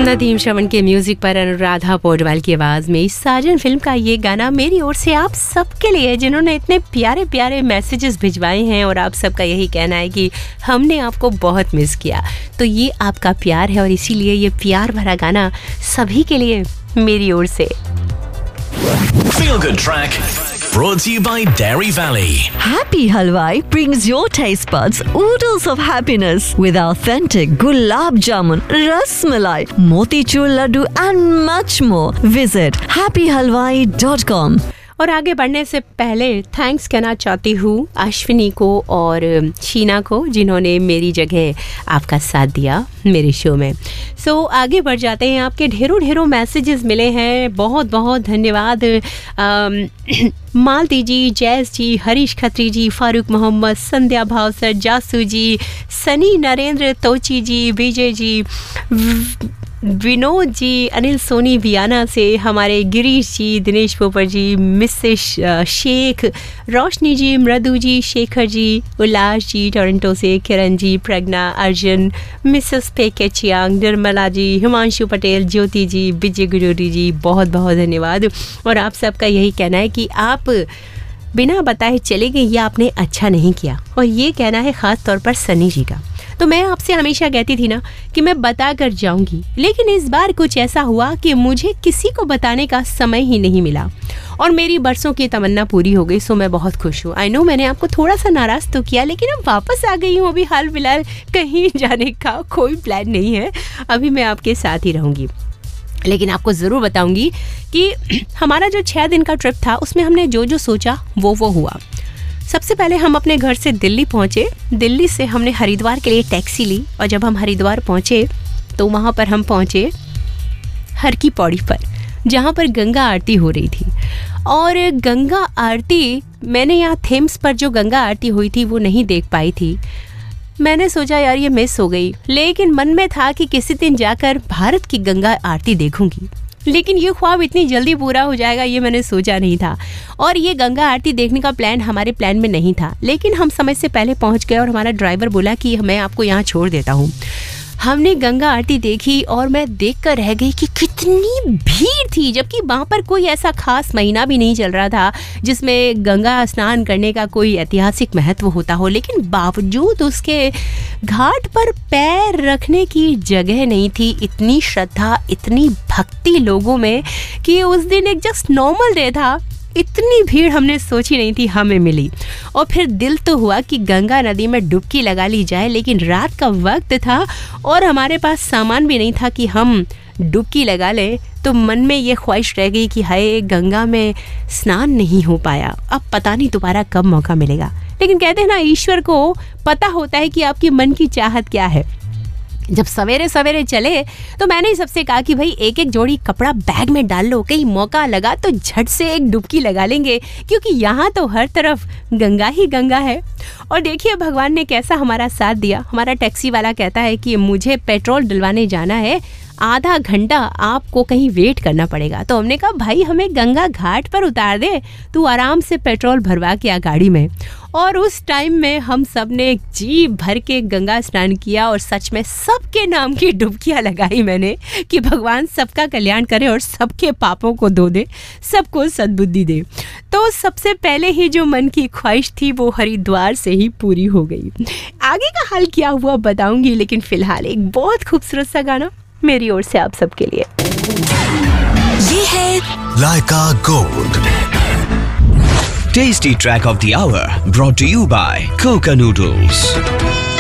नदीम श्रवण के म्यूजिक पर अनुराधा पौडवाल की आवाज में साजन फिल्म का ये गाना मेरी ओर से आप सबके लिए, जिन्होंने इतने प्यारे प्यारे मैसेजेस भिजवाए हैं और आप सबका यही कहना है कि हमने आपको बहुत मिस किया। तो ये आपका प्यार है और इसीलिए ये प्यार भरा गाना सभी के लिए मेरी ओर से। Feel Good Track brought to you by Dairy Valley. Happy Halwai brings your taste buds oodles of happiness with authentic gulab jamun, ras malai, motichur laddu and much more. Visit happyhalwai.com. और आगे बढ़ने से पहले thanks कहना चाहती हूँ अश्विनी को और शीना को, जिन्होंने मेरी जगह आपका साथ दिया मेरे शो में। सो आगे बढ़ जाते हैं। आपके ढेरों मैसेजेस मिले हैं, बहुत बहुत धन्यवाद। मालती जी, जैस जी, हरीश खत्री जी, फारूक मोहम्मद, संध्या भावसर, जासू जी, सनी नरेंद्र, तोची जी, विजय जी, विनोद जी, अनिल सोनी वियाना से, हमारे गिरीश जी, दिनेश पोपर जी, मिसेस शेख, रोशनी जी, मृदु जी, शेखर जी, उल्लास जी टोरंटो से, किरण जी, प्रज्ञा, अर्जुन, मिसेस पेके चियांग, निर्मला जी, हिमांशु पटेल, ज्योति जी, विजय गुरूरी जी, बहुत बहुत धन्यवाद। और आप सबका यही कहना है कि आप बिना बताए चले गए, ये आपने अच्छा नहीं किया। और ये कहना है ख़ास तौर पर सनी जी का। तो मैं आपसे हमेशा कहती थी ना कि मैं बता कर जाऊंगी, लेकिन इस बार कुछ ऐसा हुआ कि मुझे किसी को बताने का समय ही नहीं मिला और मेरी बरसों की तमन्ना पूरी हो गई। सो मैं बहुत खुश हूँ। आई नो मैंने आपको थोड़ा सा नाराज़ तो किया, लेकिन अब वापस आ गई हूँ। अभी हाल फिलहाल कहीं जाने का कोई प्लान नहीं है, अभी मैं आपके साथ ही रहूँगी। लेकिन आपको ज़रूर बताऊँगी कि हमारा जो 6 दिन का ट्रिप था उसमें हमने जो जो सोचा वो हुआ। सबसे पहले हम अपने घर से दिल्ली पहुँचे। दिल्ली से हमने हरिद्वार के लिए टैक्सी ली और जब हम हरिद्वार पहुँचे तो वहाँ पर हम पहुँचे हर की पौड़ी पर, जहाँ पर गंगा आरती हो रही थी। और गंगा आरती मैंने यहाँ थेम्स पर जो गंगा आरती हुई थी वो नहीं देख पाई थी। मैंने सोचा यार ये मिस हो गई, लेकिन मन में था कि किसी दिन जाकर भारत की गंगा आरती देखूंगी। लेकिन ये ख्वाब इतनी जल्दी पूरा हो जाएगा ये मैंने सोचा नहीं था। और ये गंगा आरती देखने का प्लान हमारे प्लान में नहीं था, लेकिन हम समय से पहले पहुंच गए और हमारा ड्राइवर बोला कि मैं आपको यहाँ छोड़ देता हूँ। हमने गंगा आरती देखी और मैं देखकर रह गई कि कितनी भीड़ थी, जबकि वहाँ पर कोई ऐसा खास महीना भी नहीं चल रहा था जिसमें गंगा स्नान करने का कोई ऐतिहासिक महत्व होता हो। लेकिन बावजूद उसके घाट पर पैर रखने की जगह नहीं थी। इतनी श्रद्धा, इतनी भक्ति लोगों में कि उस दिन एक जस्ट नॉर्मल डे था। इतनी भीड़ हमने सोची नहीं थी हमें मिली। और फिर दिल तो हुआ कि गंगा नदी में डुबकी लगा ली जाए, लेकिन रात का वक्त था और हमारे पास सामान भी नहीं था कि हम डुबकी लगा लें। तो मन में ये ख्वाहिश रह गई कि हाय गंगा में स्नान नहीं हो पाया, अब पता नहीं दोबारा कब मौका मिलेगा। लेकिन कहते हैं ना ईश्वर को पता होता है कि आपकी मन की चाहत क्या है। जब सवेरे सवेरे चले तो मैंने ही सबसे कहा कि भाई एक एक जोड़ी कपड़ा बैग में डाल लो, कहीं मौका लगा तो झट से एक डुबकी लगा लेंगे, क्योंकि यहाँ तो हर तरफ गंगा ही गंगा है। और देखिए भगवान ने कैसा हमारा साथ दिया। हमारा टैक्सी वाला कहता है कि मुझे पेट्रोल डलवाने जाना है, आधा घंटा आपको कहीं वेट करना पड़ेगा। तो हमने कहा भाई हमें गंगा घाट पर उतार दे, तू आराम से पेट्रोल भरवा के आ गाड़ी में। और उस टाइम में हम सब ने जी भर के गंगा स्नान किया और सच में सबके नाम की डुबकियां लगाई मैंने कि भगवान सबका कल्याण करे और सबके पापों को धो दे, सबको सद्बुद्धि दे। तो सबसे पहले ही जो मन की ख्वाहिश थी वो हरिद्वार से ही पूरी हो गई। आगे का हाल क्या हुआ बताऊंगी, लेकिन फिलहाल एक बहुत खूबसूरत सा गाना मेरी ओर से आप सबके लिए। ये है Laika Gold. Tasty track of the hour brought to you by Coca Noodles.